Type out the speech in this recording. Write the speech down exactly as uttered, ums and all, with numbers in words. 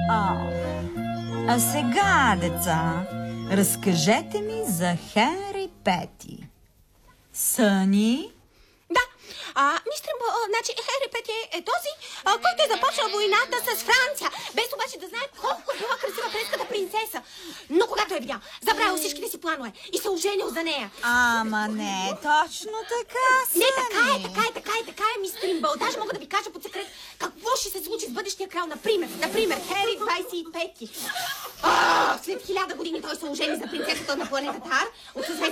А, а сега, деца, разкажете ми за Хенри Пети. Съни? Да, а, мистер Бо, значи Хенри Пети е този, а, който е започнал войната с Франция, без обаче да знае колко била красива френската принцеса. Но когато е видял, забравил всичките си планове и се оженил за нея. Ама не, точно така, Съни. Не, така е, така е, така е, така е, мистер Имбъл. Даже мога да ви кажа под секрет какво ще се случи с бъдещия крал. Например, например, Хенри двайсет и пети. А, след хиляда години той се ожени за принцесата на планетата Ар от съзвездие